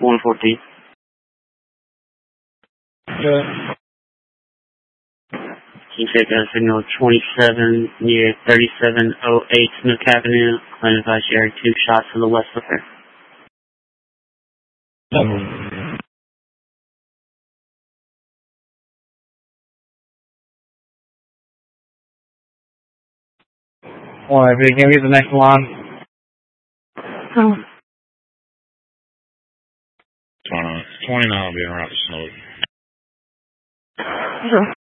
114. Good. Can you check out signal 27 near 3708 Snook Avenue? Claim advice you heard 2 shots to the west of her. Alright, can you get the next line? 29 will be around the snow. Sure.